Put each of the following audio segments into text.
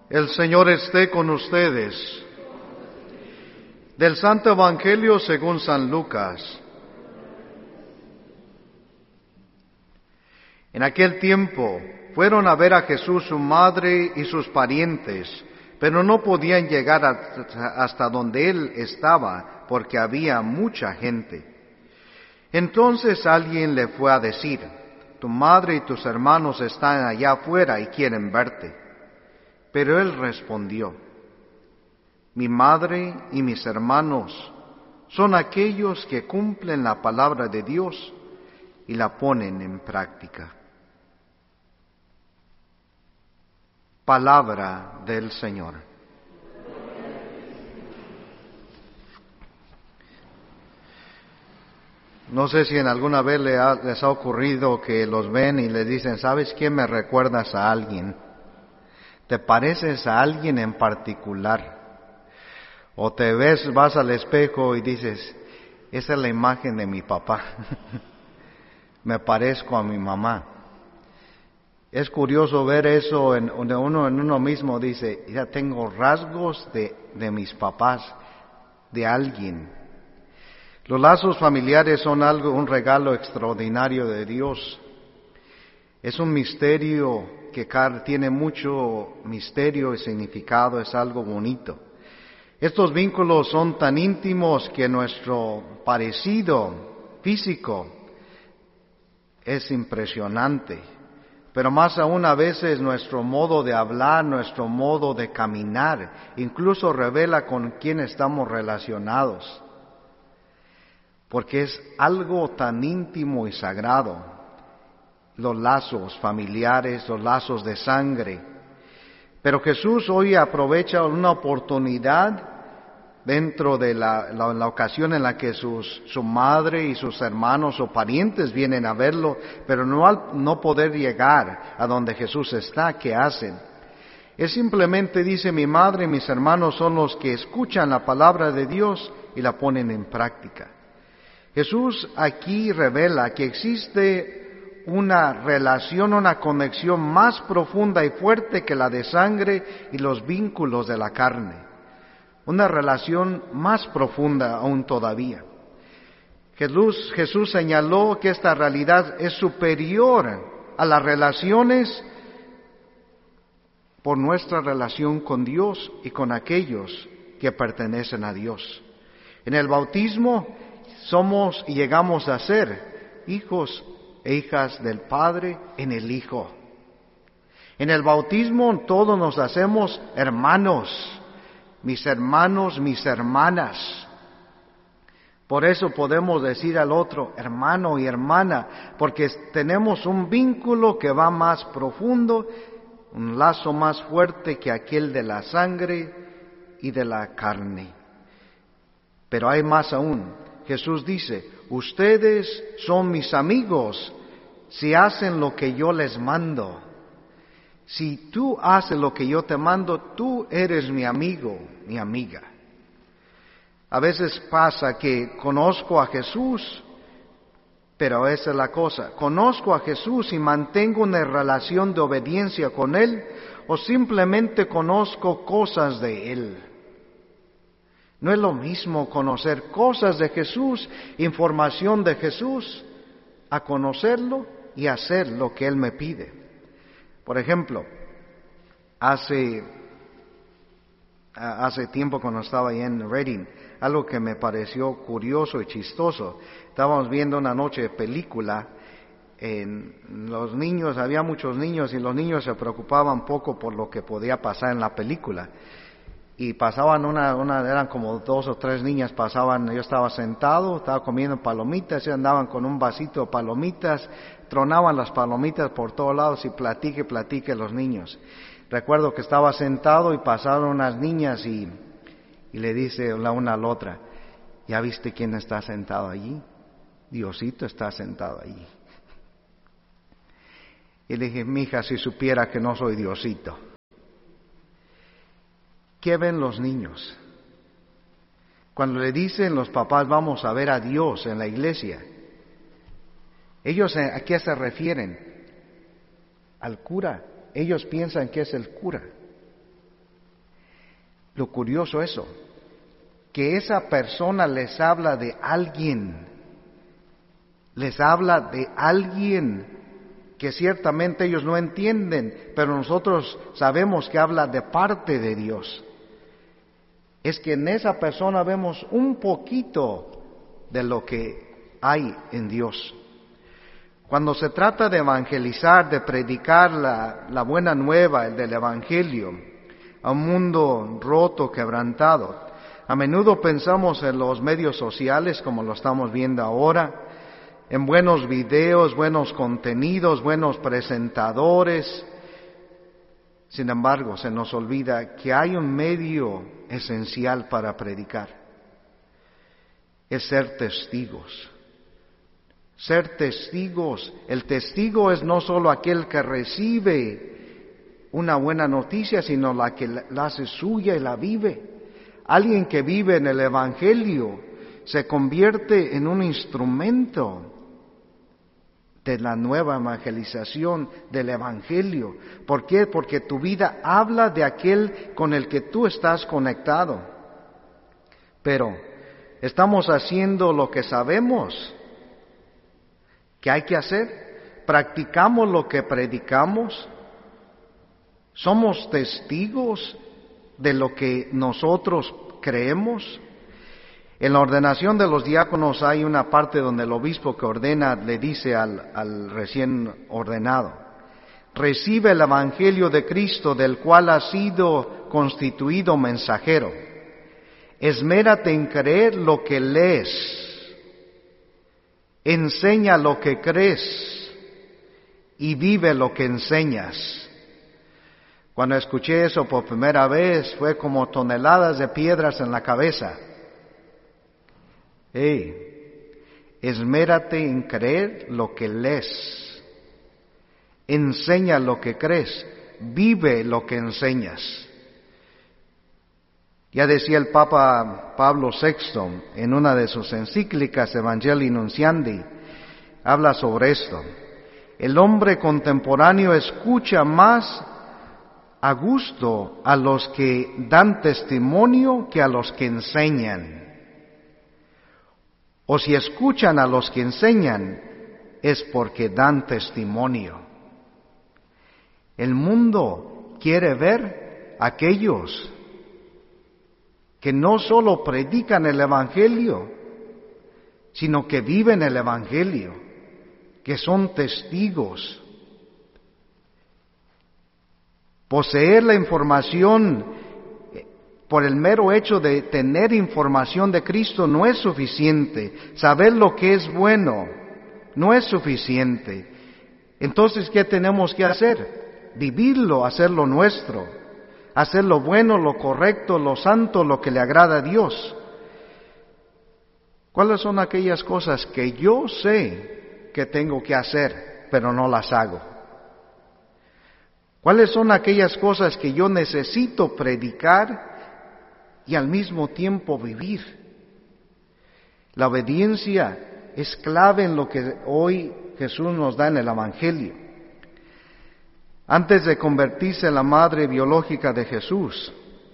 El Señor esté con ustedes. Del Santo Evangelio según San Lucas. En aquel tiempo fueron a ver a Jesús su madre y sus parientes, pero no podían llegar hasta donde él estaba, porque había mucha gente. Entonces alguien le fue a decir: tu madre y tus hermanos están allá afuera y quieren verte. Pero él respondió: mi madre y mis hermanos son aquellos que cumplen la palabra de Dios y la ponen en práctica. Palabra del Señor. No sé si en alguna vez les ha ocurrido que los ven y les dicen: ¿sabes qué? Me recuerdas a alguien. ¿Te pareces a alguien en particular? O te vas al espejo y dices: esa es la imagen de mi papá. Me parezco a mi mamá. Es curioso ver eso uno en uno mismo. Dice: ya tengo rasgos de mis papás, de alguien. Los lazos familiares son un regalo extraordinario de Dios. Es un misterio que tiene mucho misterio y significado, es algo bonito. Estos vínculos son tan íntimos que nuestro parecido físico es impresionante, pero más aún a veces nuestro modo de hablar, nuestro modo de caminar, incluso revela con quién estamos relacionados, porque es algo tan íntimo y sagrado. Los lazos familiares, los lazos de sangre. Pero Jesús hoy aprovecha una oportunidad dentro de la ocasión en la que su madre y sus hermanos o parientes vienen a verlo, pero no poder llegar a donde Jesús está. ¿Qué hacen? Él simplemente dice: mi madre y mis hermanos son los que escuchan la palabra de Dios y la ponen en práctica. Jesús aquí revela que existe una relación, una conexión más profunda y fuerte que la de sangre y los vínculos de la carne. Una relación más profunda aún todavía. Jesús señaló que esta realidad es superior a las relaciones por nuestra relación con Dios y con aquellos que pertenecen a Dios. En el bautismo somos y llegamos a ser hijos e hijas del Padre en el Hijo. En el bautismo todos nos hacemos hermanos, mis hermanos, mis hermanas. Por eso podemos decir al otro hermano y hermana, porque tenemos un vínculo que va más profundo, un lazo más fuerte que aquel de la sangre y de la carne. Pero hay más aún. Jesús dice: ustedes son mis amigos si hacen lo que yo les mando. Si tú haces lo que yo te mando, tú eres mi amigo, mi amiga. A veces pasa que conozco a Jesús, pero esa es la cosa. Conozco a Jesús y mantengo una relación de obediencia con Él, o simplemente conozco cosas de Él. No es lo mismo conocer cosas de Jesús, información de Jesús, a conocerlo y hacer lo que Él me pide. Por ejemplo, hace tiempo cuando estaba ahí en Reading, algo que me pareció curioso y chistoso. Estábamos viendo una noche de película. Los niños, había muchos niños y los niños se preocupaban poco por lo que podía pasar en la película. Y pasaban eran como 2 o 3 niñas pasaban. Yo estaba sentado, estaba comiendo palomitas, y andaban con un vasito de palomitas, tronaban las palomitas por todos lados y platique los niños. Recuerdo que estaba sentado y pasaron unas niñas y le dice la una a la otra: ¿ya viste quién está sentado allí? Diosito está sentado allí. Y le dije: mija, si supiera que no soy Diosito. ¿Qué ven los niños? Cuando le dicen los papás: vamos a ver a Dios en la iglesia, ¿ellos a qué se refieren? Al cura. Ellos piensan que es el cura. Lo curioso es eso, que esa persona les habla de alguien que ciertamente ellos no entienden, pero nosotros sabemos que habla de parte de Dios. Es que en esa persona vemos un poquito de lo que hay en Dios. Cuando se trata de evangelizar, de predicar la buena nueva, el del Evangelio, a un mundo roto, quebrantado, a menudo pensamos en los medios sociales, como lo estamos viendo ahora, en buenos videos, buenos contenidos, buenos presentadores. Sin embargo, se nos olvida que hay un medio esencial para predicar. Es ser testigos. Ser testigos. El testigo es no solo aquel que recibe una buena noticia, sino la que la hace suya y la vive. Alguien que vive en el Evangelio se convierte en un instrumento de la nueva evangelización del Evangelio. ¿Por qué? Porque tu vida habla de aquel con el que tú estás conectado. Pero, ¿estamos haciendo lo que sabemos que hay que hacer? ¿Practicamos lo que predicamos? ¿Somos testigos de lo que nosotros creemos? En la ordenación de los diáconos hay una parte donde el obispo que ordena le dice al recién ordenado: recibe el Evangelio de Cristo, del cual has sido constituido mensajero. Esmérate en creer lo que lees, enseña lo que crees y vive lo que enseñas. Cuando escuché eso por primera vez fue como toneladas de piedras en la cabeza. Esmérate en creer lo que lees, enseña lo que crees, vive lo que enseñas. Ya decía el Papa Pablo VI en una de sus encíclicas, Evangelii Nuntiandi, habla sobre esto. El hombre contemporáneo escucha más a gusto a los que dan testimonio que a los que enseñan. O si escuchan a los que enseñan, es porque dan testimonio. El mundo quiere ver a aquellos que no solo predican el Evangelio, sino que viven el Evangelio, que son testigos. Poseer la información por el mero hecho de tener información de Cristo no es suficiente. Saber lo que es bueno no es suficiente. Entonces, ¿qué tenemos que hacer? Vivirlo, hacerlo nuestro. Hacer lo bueno, lo correcto, lo santo, lo que le agrada a Dios. ¿Cuáles son aquellas cosas que yo sé que tengo que hacer, pero no las hago? ¿Cuáles son aquellas cosas que yo necesito predicar y al mismo tiempo vivir? La obediencia es clave en lo que hoy Jesús nos da en el Evangelio. Antes de convertirse en la madre biológica de Jesús,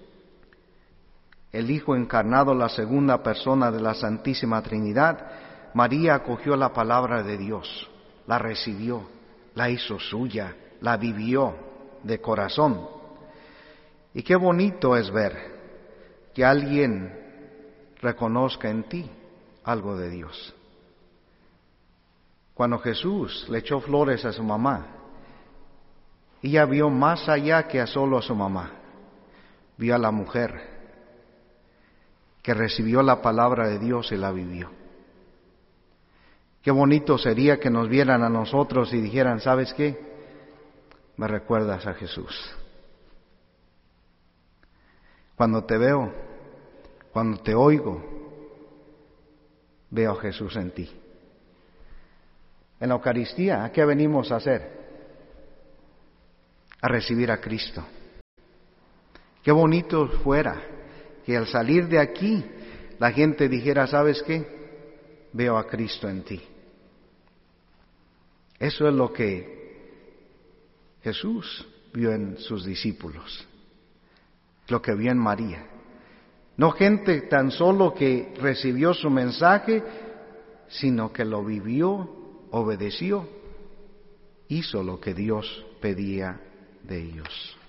el Hijo encarnado, la segunda persona de la Santísima Trinidad, María acogió la palabra de Dios, la recibió, la hizo suya, la vivió de corazón. Y qué bonito es ver que alguien reconozca en ti algo de Dios. Cuando Jesús le echó flores a su mamá, ella vio más allá que a solo a su mamá. Vio a la mujer que recibió la palabra de Dios y la vivió. Qué bonito sería que nos vieran a nosotros y dijeran: ¿sabes qué? Me recuerdas a Jesús. Cuando te veo, cuando te oigo, veo a Jesús en ti. En la Eucaristía, ¿a qué venimos a hacer? A recibir a Cristo. Qué bonito fuera que al salir de aquí la gente dijera: ¿sabes qué? Veo a Cristo en ti. Eso es lo que Jesús vio en sus discípulos, lo que vio en María. No gente tan solo que recibió su mensaje, sino que lo vivió, obedeció, hizo lo que Dios pedía de ellos.